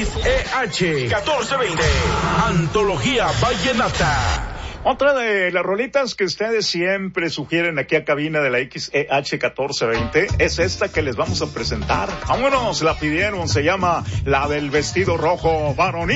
XEH 1420. Antología Vallenata. Otra de las rolitas que ustedes siempre sugieren aquí a cabina de la XEH 1420 es esta que les vamos a presentar. Vámonos, la pidieron, se llama La del Vestido Rojo Varonil.